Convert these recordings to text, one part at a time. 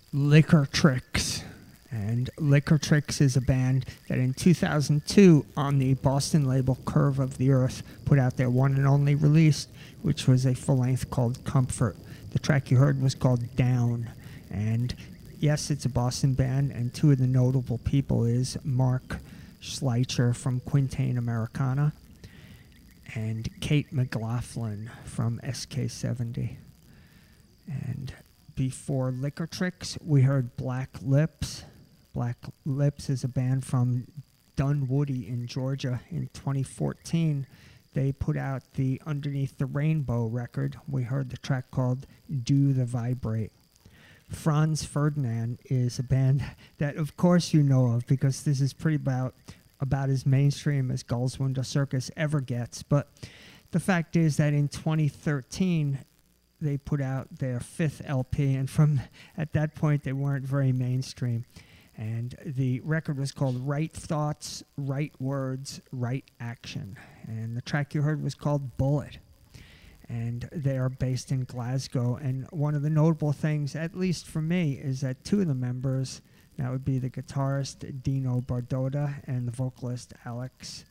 Liquor Tricks. And Liquor Tricks is a band that in 2002 on the Boston label Curve of the Earth put out their one and only release, which was a full length called Comfort. The track you heard was called Down. And yes, it's a Boston band, and two of the notable people is Mark Schleicher from Quintain Americana and Kate McLaughlin from SK70. And before Liquor Tricks, we heard Black Lips. Black Lips is a band from Dunwoody in Georgia. In 2014, they put out the Underneath the Rainbow record. We heard the track called Do the Vibrate. Franz Ferdinand is a band that, of course, you know of because this is pretty about as mainstream as Gulswinter Circus ever gets. But the fact is that in 2013, they put out their fifth LP, and from at that point, they weren't very mainstream. And the record was called Right Thoughts, Right Words, Right Action. And the track you heard was called Bullet. And they are based in Glasgow. And one of the notable things, at least for me, is that two of the members, that would be the guitarist Dino Bardota and the vocalist Alex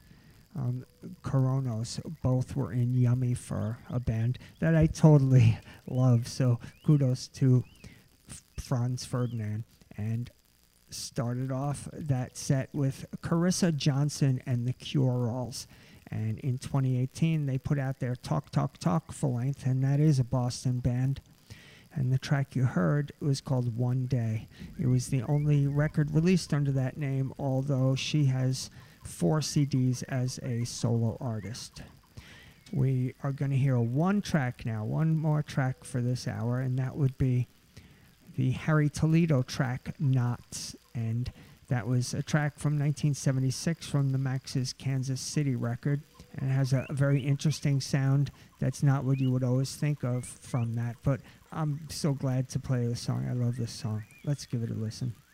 Koronos, both were in Yummy Fur, a band that I totally love. So kudos to Franz Ferdinand. And started off that set with Carissa Johnson and the Cure-Alls. And in 2018, they put out their Talk, Talk, Talk full length, and that is a Boston band. And the track you heard was called One Day. It was the only record released under that name, although she has 4 CDs as a solo artist. We are going to hear one track now, one more track for this hour, and that would be the Harry Toledo track, Knots. And that was a track from 1976 from the Max's Kansas City record. And it has a very interesting sound that's not what you would always think of from that. But I'm so glad to play this song. I love this song. Let's give it a listen.